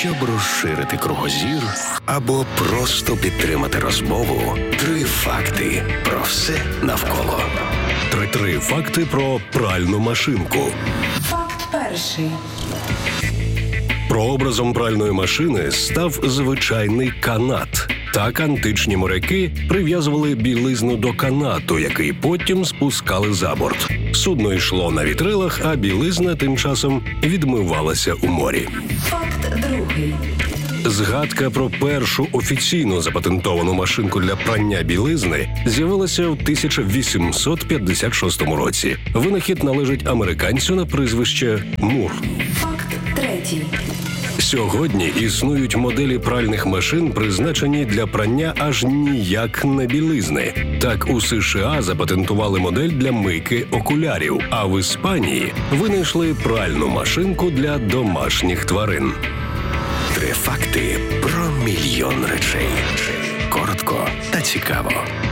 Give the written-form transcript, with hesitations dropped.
Щоб розширити кругозір або просто підтримати розмову, 3 факти про все навколо. Три факти про пральну машинку. Факт перший. Прообразом пральної машини став звичайний канат. Так античні моряки прив'язували білизну до канату, який потім спускали за борт. Судно йшло на вітрилах, а білизна тим часом відмивалася у морі. Факт другий. Згадка про першу офіційно запатентовану машинку для прання білизни з'явилася в 1856 році. Винахід належить американцю на прізвище Мур. Факт третій. Сьогодні існують моделі пральних машин, призначені для прання аж ніяк не білизни. Так, у США запатентували модель для мийки окулярів, а в Іспанії винайшли пральну машинку для домашніх тварин. 3 факти про мільйон речей. Коротко та цікаво.